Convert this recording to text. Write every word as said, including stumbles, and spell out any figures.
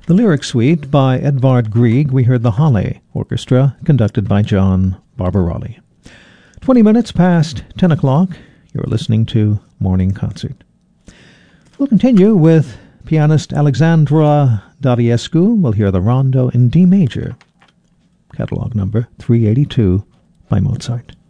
The Lyric Suite by Edvard Grieg. We heard the Halle Orchestra, conducted by John Barbaroli. Twenty minutes past ten o'clock. You're listening to Morning Concert. We'll continue with pianist Alexandra Dariescu. We'll hear the Rondo in D major, catalog number three eighty-two by Mozart.